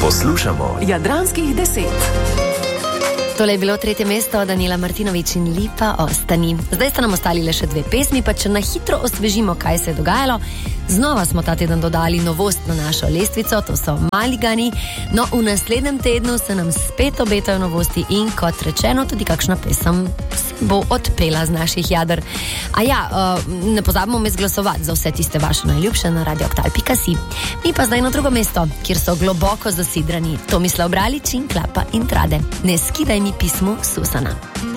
Poslušamo Jadranskih 10. Tole je bilo 3. mesto, Danila Martinović in Lipa ostani. Zdaj sta nam ostali le še 2 pesmi, pa če na hitro osvežimo, kaj se je dogajalo. Znova smo ta teden dodali novost na našo lestvico, to so Maligani. No, v naslednjem tednu se nam spet obetajo novosti in kot rečeno, tudi kakšna pesem bo odpela z naših jader. A ja, ne pozabimo mes glasovati za vse tiste vaše najljubše na radioaktal.si. Mi pa zdaj na drugo mesto, kjer so globoko zasidrani Tomislav Bralič in Klapa in Trade. Ne skidaj mi pismu Susana.